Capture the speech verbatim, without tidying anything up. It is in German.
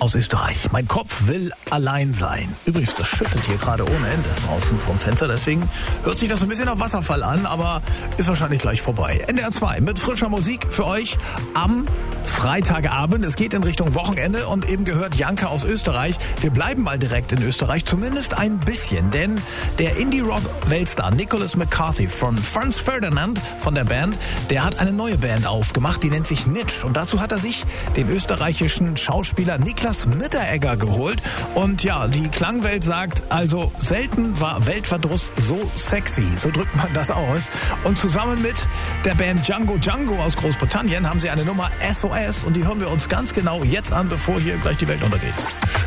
aus Österreich. Mein Kopf will allein sein. Übrigens, das schüttet hier gerade ohne Ende draußen vom Fenster. Deswegen hört sich das so ein bisschen auf Wasserfall an, aber ist wahrscheinlich gleich vorbei. N D R zwei mit frischer Musik für euch am Freitagabend. Es geht in Richtung Wochenende und eben gehört Janka aus Österreich. Wir bleiben mal direkt in Österreich, zumindest ein bisschen, denn der Indie-Rock-Weltstar Nicholas McCarthy von Franz Ferdinand von der Band, der hat eine neue Band aufgemacht, die nennt sich Nitsch. Und dazu hat er sich den österreichischen Schauspieler Niklas Mitteregger geholt. Und ja, die Klangwelt sagt, also selten war Weltverdruss so sexy. So drückt man das aus. Und zusammen mit der Band Django Django aus Großbritannien haben sie eine Nummer S O S und die hören wir uns ganz genau jetzt an, bevor hier gleich die Welt untergeht.